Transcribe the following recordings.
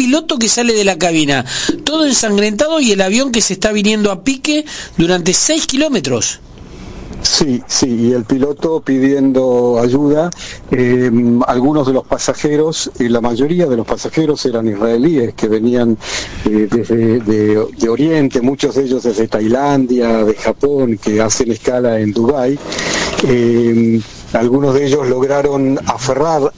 piloto que sale de la cabina, todo ensangrentado, y el avión que se está viniendo a pique durante 6 kilómetros. Sí, y el piloto pidiendo ayuda. Algunos de los pasajeros, la mayoría de los pasajeros eran israelíes que venían desde de Oriente, muchos de ellos desde Tailandia, de Japón, que hacen escala en Dubái. Algunos de ellos lograron aferrar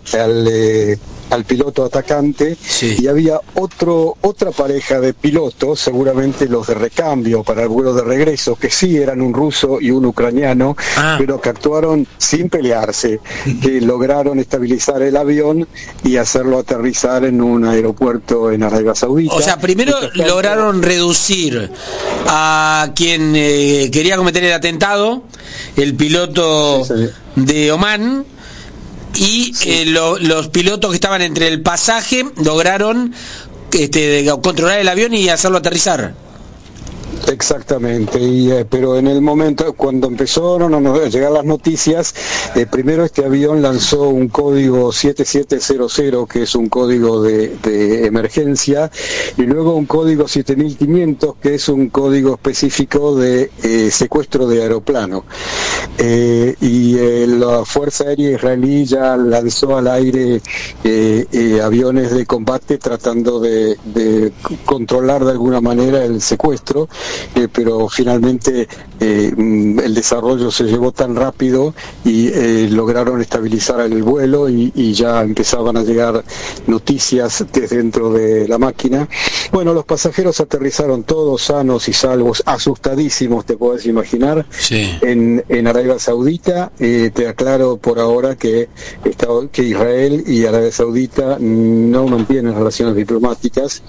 al piloto atacante, sí. Y había otra pareja de pilotos, seguramente los de recambio para el vuelo de regreso, que sí eran un ruso y un ucraniano, pero que actuaron sin pelearse, que lograron estabilizar el avión y hacerlo aterrizar en un aeropuerto en Arabia Saudita. O sea, primero lograron reducir a quien quería cometer el atentado, el piloto de Omán, y los pilotos que estaban entre el pasaje lograron controlar el avión y hacerlo aterrizar. Exactamente, pero en el momento cuando empezaron a llegar las noticias, primero este avión lanzó un código 7700, que es un código de emergencia, y luego un código 7500, que es un código específico de secuestro de aeroplano. Y la Fuerza Aérea Israelí ya lanzó al aire aviones de combate tratando de controlar de alguna manera el secuestro. Pero finalmente el desarrollo se llevó tan rápido y lograron estabilizar el vuelo y ya empezaban a llegar noticias desde dentro de la máquina. Bueno, los pasajeros aterrizaron todos sanos y salvos, asustadísimos, te puedes imaginar, sí. En Arabia Saudita. Te aclaro por ahora que Israel y Arabia Saudita no mantienen relaciones diplomáticas.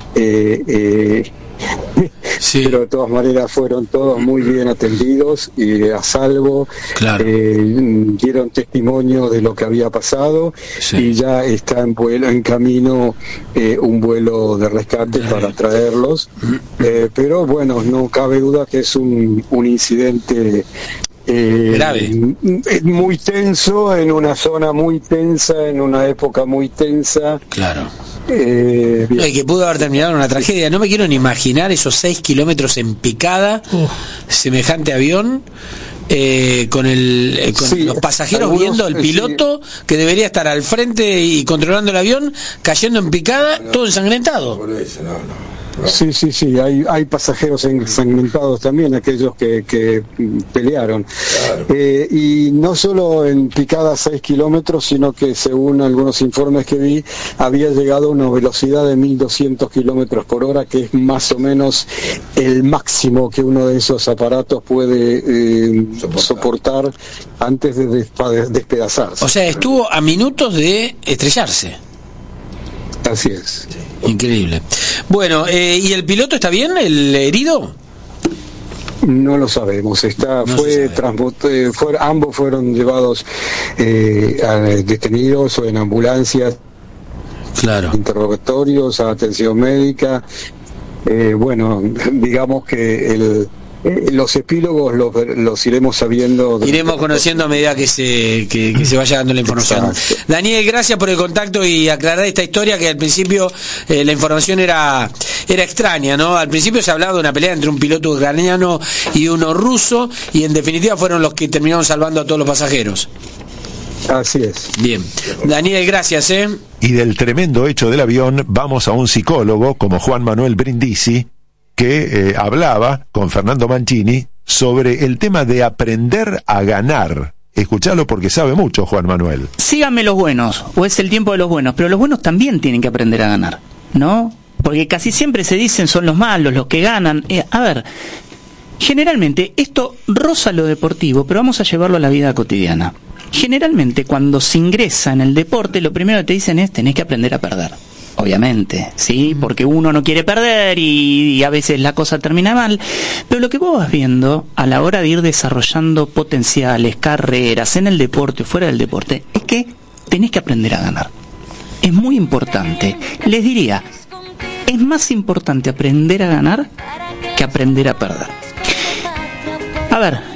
Sí. Pero de todas maneras fueron todos muy bien atendidos y a salvo, claro. Dieron testimonio de lo que había pasado, sí. Y ya está en camino un vuelo de rescate para traerlos, pero bueno, no cabe duda que es un incidente grave, muy tenso, en una zona muy tensa, en una época muy tensa. Claro. Que pudo haber terminado en una tragedia. No me quiero ni imaginar esos 6 kilómetros en picada, semejante avión, con los pasajeros viendo al piloto, que debería estar al frente y controlando el avión, cayendo en picada, todo ensangrentado. Por eso, no. Sí, hay pasajeros ensangrentados también, aquellos que pelearon. Claro. Y no solo en picada 6 kilómetros, sino que según algunos informes que vi, había llegado a una velocidad de 1.200 kilómetros por hora, que es más o menos el máximo que uno de esos aparatos puede soportar antes de despedazarse. O sea, estuvo a minutos de estrellarse. Así es. Increíble. Bueno, ¿y el piloto está bien, el herido? No lo sabemos. Ambos fueron llevados detenidos o en ambulancias, claro, interrogatorios, a atención médica. Bueno, digamos que los epílogos los iremos sabiendo. Iremos conociendo a medida que se vaya dando la información. Exacto. Daniel, gracias por el contacto y aclarar esta historia, que al principio la información era extraña, ¿no? Al principio se hablaba de una pelea entre un piloto ucraniano y uno ruso, y en definitiva fueron los que terminaron salvando a todos los pasajeros. Así es. Bien. Daniel, gracias, Y del tremendo hecho del avión vamos a un psicólogo como Juan Manuel Brindisi, que hablaba con Fernando Mancini sobre el tema de aprender a ganar. Escuchalo porque sabe mucho Juan Manuel. Síganme los buenos, o es el tiempo de los buenos, pero los buenos también tienen que aprender a ganar, ¿no? Porque casi siempre se dicen son los malos, los que ganan. A ver, generalmente esto roza lo deportivo, pero vamos a llevarlo a la vida cotidiana. Generalmente cuando se ingresa en el deporte, lo primero que te dicen es tenés que aprender a perder. Obviamente, sí, porque uno no quiere perder y a veces la cosa termina mal, pero lo que vos vas viendo a la hora de ir desarrollando potenciales, carreras, en el deporte o fuera del deporte, es que tenés que aprender a ganar. Es muy importante. Les diría, es más importante aprender a ganar que aprender a perder. A ver, ¿qué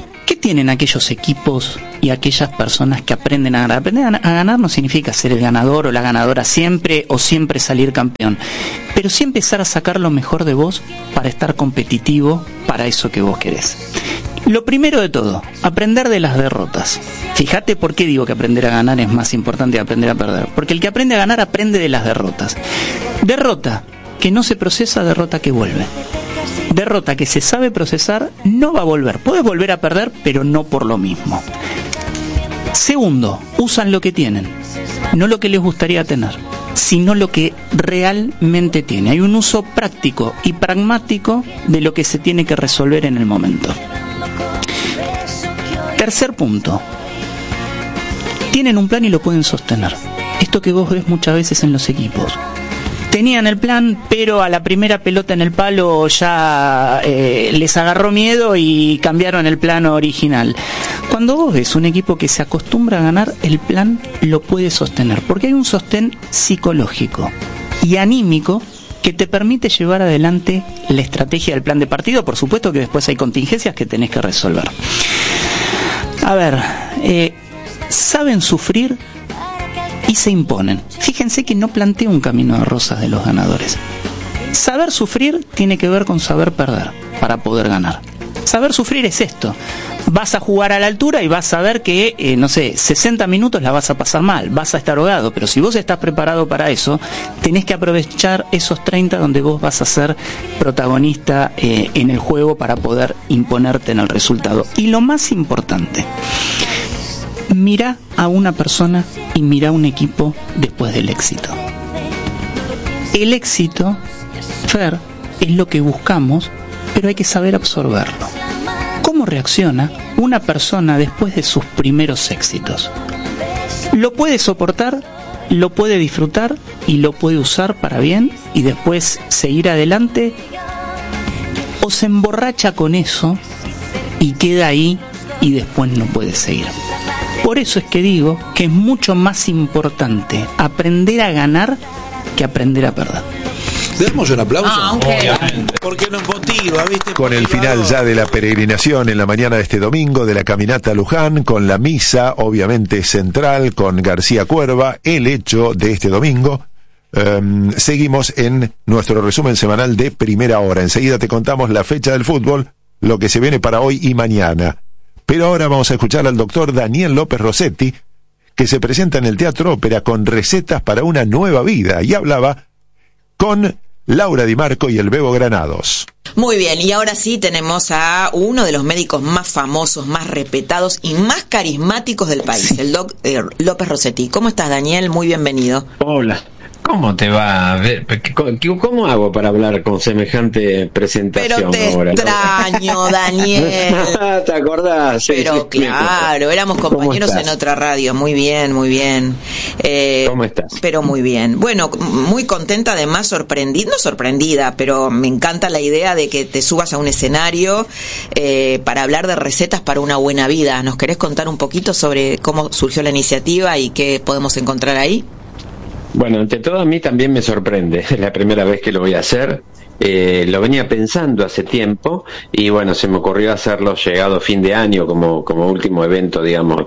tienen aquellos equipos y aquellas personas que aprenden a ganar? Aprender a ganar no significa ser el ganador o la ganadora siempre o siempre salir campeón, pero sí empezar a sacar lo mejor de vos para estar competitivo para eso que vos querés. Lo primero de todo, aprender de las derrotas. Fíjate por qué digo que aprender a ganar es más importante que aprender a perder. Porque el que aprende a ganar aprende de las derrotas. Derrota que no se procesa, derrota que vuelve. Derrota que se sabe procesar, no va a volver. Puedes volver a perder, pero no por lo mismo. Segundo, usan lo que tienen. No lo que les gustaría tener, sino lo que realmente tiene. Hay un uso práctico y pragmático de lo que se tiene que resolver en el momento. Tercer punto, tienen un plan y lo pueden sostener. Esto que vos ves muchas veces en los equipos. Tenían el plan, pero a la primera pelota en el palo ya les agarró miedo y cambiaron el plan original. Cuando vos ves un equipo que se acostumbra a ganar, el plan lo puede sostener, porque hay un sostén psicológico y anímico que te permite llevar adelante la estrategia del plan de partido. Por supuesto que después hay contingencias que tenés que resolver. A ver, saben sufrir y se imponen. Fíjense que no planteo un camino de rosas de los ganadores. Saber sufrir tiene que ver con saber perder para poder ganar. Saber sufrir es esto. Vas a jugar a la altura y vas a ver que, 60 minutos la vas a pasar mal, vas a estar ahogado, pero si vos estás preparado para eso, tenés que aprovechar esos 30 donde vos vas a ser protagonista en el juego para poder imponerte en el resultado. Y lo más importante, mira a una persona y mira a un equipo después del éxito. El éxito, Fer, es lo que buscamos, pero hay que saber absorberlo. ¿Cómo reacciona una persona después de sus primeros éxitos? ¿Lo puede soportar? ¿Lo puede disfrutar? ¿Y lo puede usar para bien? ¿Y después seguir adelante? ¿O se emborracha con eso y queda ahí y después no puede seguir? Por eso es que digo que es mucho más importante aprender a ganar que aprender a perder. ¿Le damos un aplauso? Okay. Porque nos motiva, ¿viste? Con el final ya de la peregrinación en la mañana de este domingo, de la caminata a Luján, con la misa, obviamente central, con García Cuerva, el hecho de este domingo. Seguimos en nuestro resumen semanal de Primera Hora. Enseguida te contamos la fecha del fútbol, lo que se viene para hoy y mañana. Pero ahora vamos a escuchar al doctor Daniel López Rossetti, que se presenta en el Teatro Ópera con recetas para una nueva vida, y hablaba con Laura Di Marco y el Bebo Granados. Muy bien, y ahora sí tenemos a uno de los médicos más famosos, más respetados y más carismáticos del país, el doctor López Rossetti. ¿Cómo estás, Daniel? Muy bienvenido. Hola. ¿Cómo te va? A ver, ¿cómo hago para hablar con semejante presentación? Pero te ahora, extraño, ¿no? Daniel. ¿Te acordás? Sí, pero sí, claro, éramos compañeros en otra radio. Muy bien, muy bien. ¿Cómo estás? Pero muy bien. Bueno, muy contenta, además no sorprendida, pero me encanta la idea de que te subas a un escenario para hablar de recetas para una buena vida. ¿Nos querés contar un poquito sobre cómo surgió la iniciativa y qué podemos encontrar ahí? Bueno, ante todo a mí también me sorprende, es la primera vez que lo voy a hacer. Lo venía pensando hace tiempo y bueno, se me ocurrió hacerlo llegado fin de año como último evento, digamos,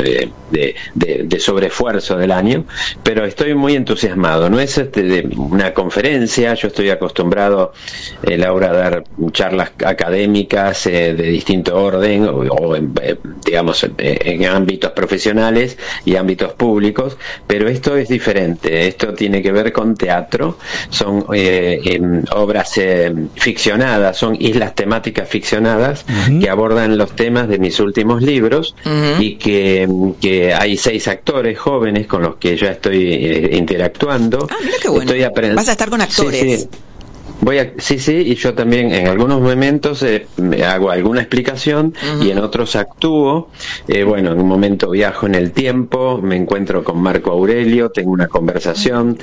de sobreesfuerzo del año, pero estoy muy entusiasmado. No es de una conferencia, yo estoy acostumbrado, Laura, a dar charlas académicas de distinto orden o digamos en ámbitos profesionales y ámbitos públicos, pero esto es diferente. Esto tiene que ver con teatro, son obras ficcionadas, son islas temáticas ficcionadas que abordan los temas de mis últimos libros y que hay 6 actores jóvenes con los que ya estoy interactuando. Mira qué bueno. Vas a estar con actores. Sí. Sí, y yo también en algunos momentos hago alguna explicación y en otros actúo. Bueno, en un momento viajo en el tiempo, me encuentro con Marco Aurelio, tengo una conversación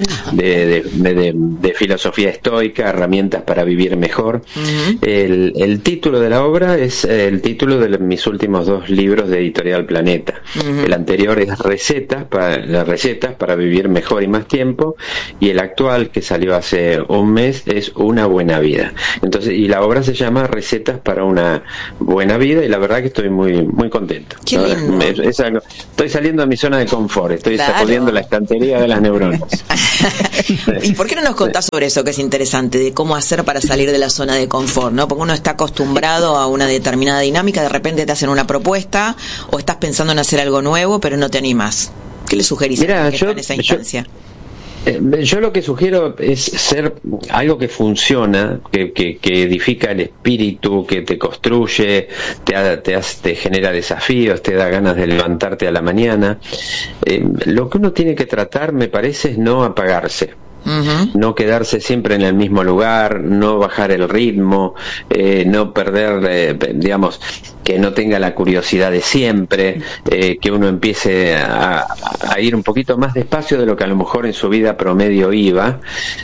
de filosofía estoica, herramientas para vivir mejor. El título de la obra es el título de mis últimos 2 libros de Editorial Planeta. El anterior es las recetas para vivir mejor y más tiempo, y el actual, que salió hace un mes, es una buena vida. Entonces, y la obra se llama Recetas para una buena vida, y la verdad que estoy muy contento. Qué lindo. Estoy saliendo de mi zona de confort, estoy sacudiendo la estantería de las neuronas. ¿Y por qué no nos contás sobre eso, que es interesante, de cómo hacer para salir de la zona de confort, ¿no? Porque uno está acostumbrado a una determinada dinámica, de repente te hacen una propuesta o estás pensando en hacer algo nuevo, pero no te animas. ¿Qué le sugerís a alguien que está en esa instancia? Yo lo que sugiero es ser algo que funciona, que edifica el espíritu, que te construye, te genera desafíos, te da ganas de levantarte a la mañana. Lo que uno tiene que tratar, me parece, es no apagarse. No quedarse siempre en el mismo lugar, no bajar el ritmo, no perder, digamos, que no tenga la curiosidad de siempre, que uno empiece a ir un poquito más despacio de lo que a lo mejor en su vida promedio iba.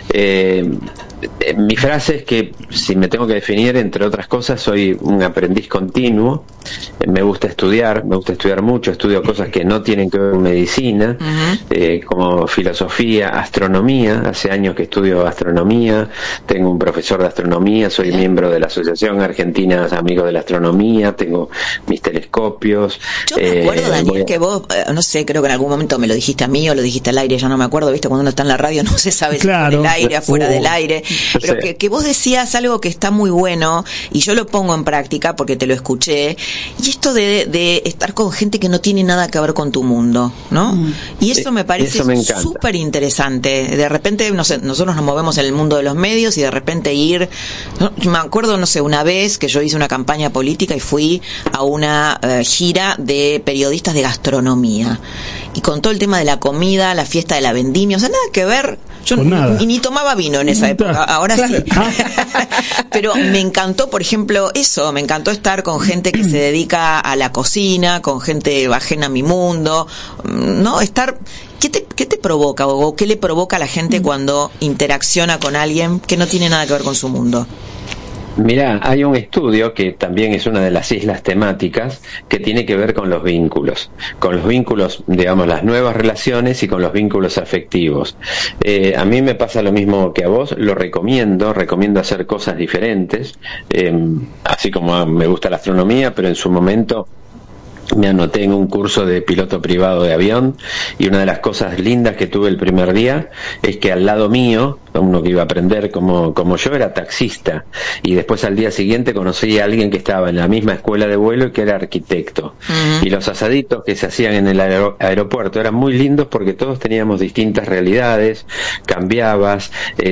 Mi frase es que, si me tengo que definir, entre otras cosas, soy un aprendiz continuo. Me gusta estudiar mucho, estudio cosas que no tienen que ver con medicina, como filosofía, astronomía. Hace años que estudio astronomía, tengo un profesor de astronomía, soy miembro de la Asociación Argentina Amigos de la Astronomía, tengo mis telescopios. Yo me acuerdo, Daniel, que vos, no sé, creo que en algún momento me lo dijiste a mí o lo dijiste al aire, ya no me acuerdo, viste, cuando uno está en la radio no se sabe si está en el aire, afuera del aire, pero que vos decías algo que está muy bueno, y yo lo pongo en práctica porque te lo escuché, y esto de estar con gente que no tiene nada que ver con tu mundo, ¿no? Y eso me parece súper interesante. De repente, no sé, nosotros nos movemos en el mundo de los medios y de repente me acuerdo, no sé, una vez que yo hice una campaña política y fui a una gira de periodistas de gastronomía, y con todo el tema de la comida, la fiesta de la vendimia, o sea, nada que ver. Yo ni tomaba vino en esa época, ahora sí. Pero me encantó, por ejemplo, eso, me encantó estar con gente que se dedica a la cocina, con gente ajena a mi mundo, ¿no? ¿Qué te provoca o qué le provoca a la gente cuando interacciona con alguien que no tiene nada que ver con su mundo? Mirá, hay un estudio que también es una de las islas temáticas que tiene que ver con los vínculos, digamos, las nuevas relaciones y con los vínculos afectivos. A mí me pasa lo mismo que a vos, lo recomiendo hacer cosas diferentes, así como me gusta la astronomía, pero en su momento me anoté en un curso de piloto privado de avión, y una de las cosas lindas que tuve el primer día es que al lado mío, uno que iba a aprender como yo, era taxista, y después al día siguiente conocí a alguien que estaba en la misma escuela de vuelo y que era arquitecto. Y los asaditos que se hacían en el aeropuerto eran muy lindos porque todos teníamos distintas realidades, cambiabas.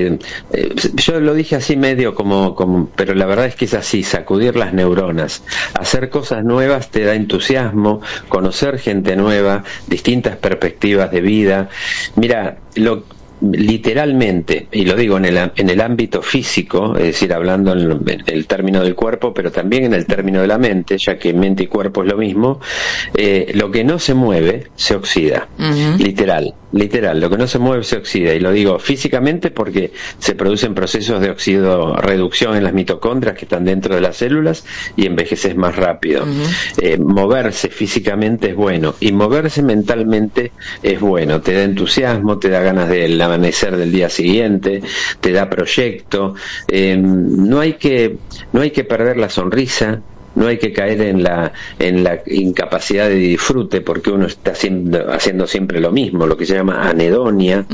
Yo lo dije así medio como, pero la verdad es que es así: sacudir las neuronas, hacer cosas nuevas te da entusiasmo, conocer gente nueva, distintas perspectivas de vida. Mira, literalmente, y lo digo en el ámbito físico, es decir, hablando en el término del cuerpo, pero también en el término de la mente, ya que mente y cuerpo es lo mismo, lo que no se mueve se oxida. Literal, lo que no se mueve se oxida, y lo digo físicamente porque se producen procesos de oxidorreducción en las mitocondrias que están dentro de las células y envejeces más rápido. Moverse físicamente es bueno, y moverse mentalmente es bueno, te da entusiasmo, te da ganas del amanecer del día siguiente, te da proyecto. No hay que perder la sonrisa, no hay que caer en la incapacidad de disfrute porque uno está haciendo siempre lo mismo, lo que se llama anedonia.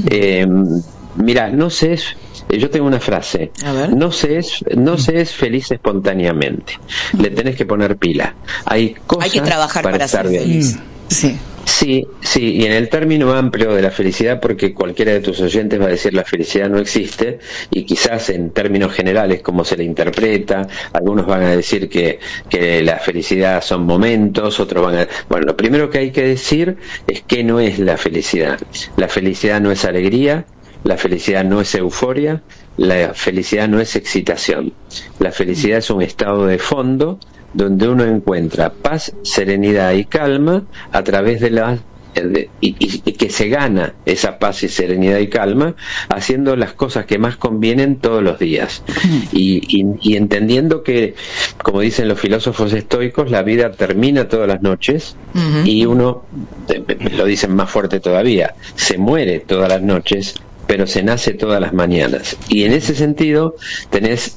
Mira, yo tengo una frase: no se es feliz espontáneamente, le tenés que poner pila, hay que trabajar para ser feliz. Sí, y en el término amplio de la felicidad, porque cualquiera de tus oyentes va a decir la felicidad no existe, y quizás en términos generales como se le interpreta, algunos van a decir que la felicidad son momentos, otros van a... Bueno, lo primero que hay que decir es que no es la felicidad. La felicidad no es alegría, la felicidad no es euforia, la felicidad no es excitación. La felicidad es un estado de fondo donde uno encuentra paz, serenidad y calma a través y que se gana esa paz y serenidad y calma haciendo las cosas que más convienen todos los días, y entendiendo que, como dicen los filósofos estoicos, la vida termina todas las noches, y uno, lo dicen más fuerte todavía, se muere todas las noches, pero se nace todas las mañanas. Y en ese sentido tenés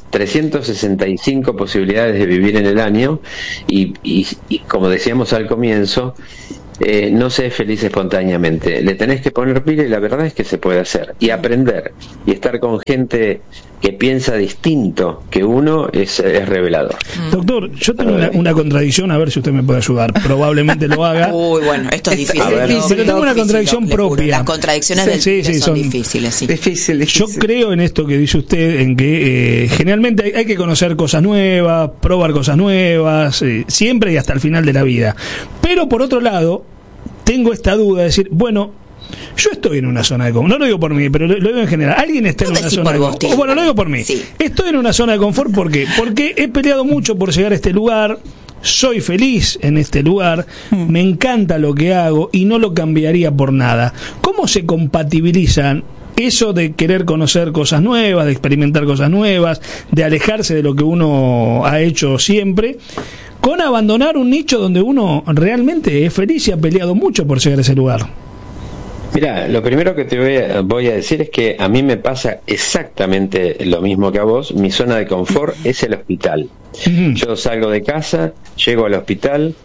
365 posibilidades de vivir en el año y como decíamos al comienzo, no se es feliz espontáneamente, le tenés que poner pila y la verdad es que se puede hacer y aprender y estar con gente que piensa distinto que uno es revelador. Doctor, yo tengo una contradicción, a ver si usted me puede ayudar, probablemente lo haga. Uy, bueno, esto es difícil. Pero tengo una contradicción propia. Las contradicciones del cine son difíciles. Sí. Difícil. Yo creo en esto que dice usted, en que generalmente hay que conocer cosas nuevas, probar cosas nuevas, siempre y hasta el final de la vida. Pero por otro lado, tengo esta duda de decir, bueno, yo estoy en una zona de confort, no lo digo por mí, pero lo digo en general. Alguien está en una zona de confort. Bueno, lo digo por mí. Sí. Estoy en una zona de confort, ¿por qué? Porque he peleado mucho por llegar a este lugar, soy feliz en este lugar, me encanta lo que hago y no lo cambiaría por nada. ¿Cómo se compatibilizan eso de querer conocer cosas nuevas, de experimentar cosas nuevas, de alejarse de lo que uno ha hecho siempre, con abandonar un nicho donde uno realmente es feliz y ha peleado mucho por llegar a ese lugar? Mira, lo primero que te voy a decir es que a mí me pasa exactamente lo mismo que a vos. Mi zona de confort es el hospital. Yo salgo de casa, llego al hospital,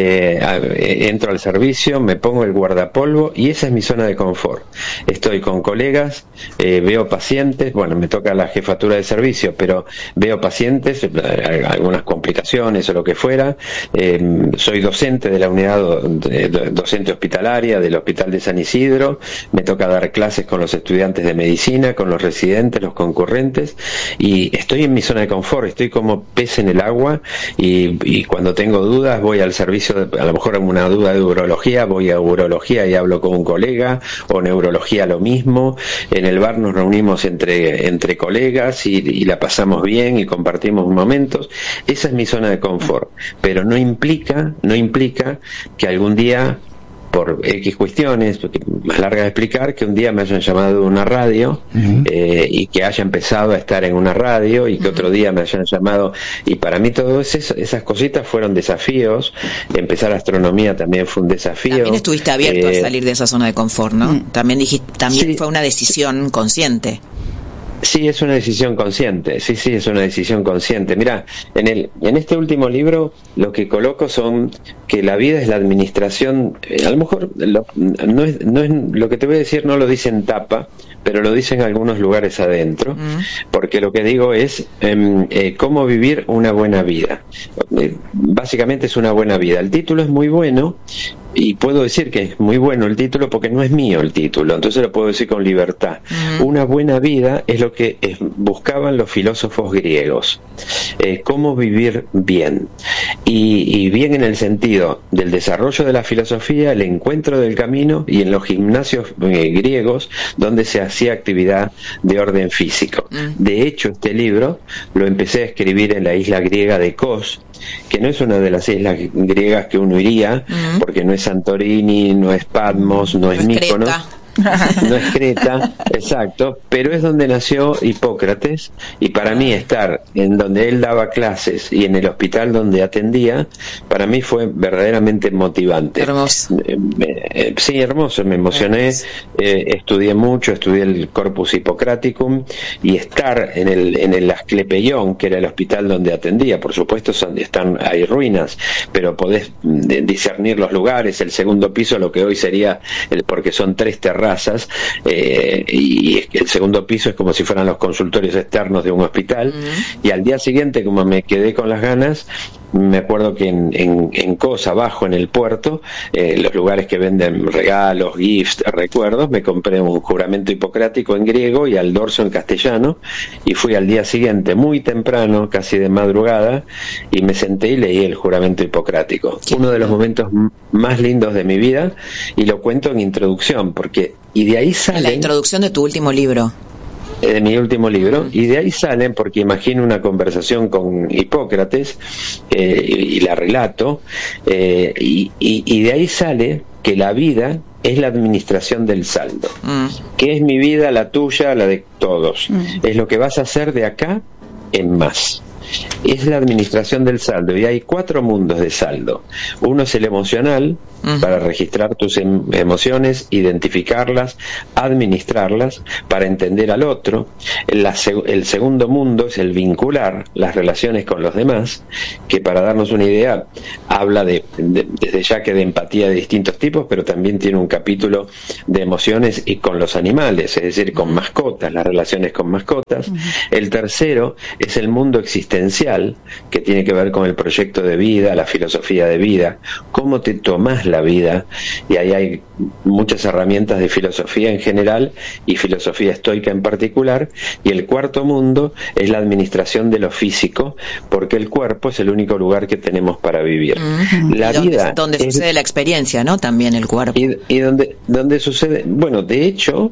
entro al servicio, me pongo el guardapolvo y esa es mi zona de confort. Estoy con colegas, veo pacientes, bueno, me toca la jefatura de servicio, pero veo pacientes, algunas complicaciones o lo que fuera. Soy docente de la unidad docente hospitalaria del Hospital de San Isidro, me toca dar clases con los estudiantes de medicina, con los residentes, los concurrentes, y estoy en mi zona de confort, estoy como pez en el agua, y cuando tengo dudas voy al servicio, a lo mejor una duda de urología, voy a urología y hablo con un colega, o neurología lo mismo. En el bar nos reunimos entre colegas y la pasamos bien y compartimos momentos. Esa es mi zona de confort, pero no implica que algún día, por X cuestiones, más larga de explicar, que un día me hayan llamado de una radio y que haya empezado a estar en una radio y que otro día me hayan llamado, y para mí todas esas cositas fueron desafíos. Empezar astronomía también fue un desafío. También estuviste abierto a salir de esa zona de confort, ¿no? También dijiste, sí, fue una decisión consciente. Sí, es una decisión consciente, sí, es una decisión consciente. Mira, en este último libro lo que coloco son que la vida es la administración, a lo mejor no es lo que te voy a decir, no lo dice en tapa, pero lo dice en algunos lugares adentro, porque lo que digo es cómo vivir una buena vida. Básicamente es una buena vida. El título es muy bueno, y puedo decir que es muy bueno el título porque no es mío el título, entonces lo puedo decir con libertad. Una buena vida es lo que buscaban los filósofos griegos, cómo vivir bien, y bien en el sentido del desarrollo de la filosofía, el encuentro del camino, y en los gimnasios griegos donde se hacía actividad de orden físico. De hecho, este libro lo empecé a escribir en la isla griega de Kos, que no es una de las islas griegas que uno iría, porque no es Santorini, no es Patmos, no es Míconos. No es Creta, exacto, pero es donde nació Hipócrates, y para mí estar en donde él daba clases y en el hospital donde atendía, para mí fue verdaderamente motivante. Hermoso. Sí, hermoso, me emocioné, estudié mucho, estudié el Corpus Hippocraticum, y estar en el Asclepeion, que era el hospital donde atendía, por supuesto hay ruinas, pero podés discernir los lugares, el segundo piso, lo que hoy sería, porque son 3 terrazas, y el segundo piso es como si fueran los consultorios externos de un hospital. Y al día siguiente, como me quedé con las ganas, me acuerdo que en Kos, abajo en el puerto, los lugares que venden regalos, gifts, recuerdos, me compré un juramento hipocrático en griego y al dorso en castellano, y fui al día siguiente muy temprano, casi de madrugada, y me senté y leí el juramento hipocrático. Uno de los momentos más lindos de mi vida, y lo cuento en introducción, y de ahí sale... La introducción de tu último libro. De mi último libro, y de ahí salen, porque imagino una conversación con Hipócrates, y la relato, y de ahí sale que la vida es la administración del saldo. ¿Qué es mi vida, la tuya, la de todos? Es lo que vas a hacer de acá en más. Es la administración del saldo, y hay 4 mundos de saldo. Uno es el emocional, para registrar tus emociones, identificarlas, administrarlas, para entender al otro. El segundo mundo es el vincular, las relaciones con los demás, que para darnos una idea habla desde ya que de empatía de distintos tipos, pero también tiene un capítulo de emociones y con los animales, es decir, con mascotas, las relaciones con mascotas. El tercero es el mundo existencial, que tiene que ver con el proyecto de vida, la filosofía de vida, cómo te tomás la vida, y ahí hay muchas herramientas de filosofía en general y filosofía estoica en particular. Y el cuarto mundo es la administración de lo físico, porque el cuerpo es el único lugar que tenemos para vivir. La vida donde sucede la experiencia, ¿no? También el cuerpo. Y donde sucede, bueno, de hecho,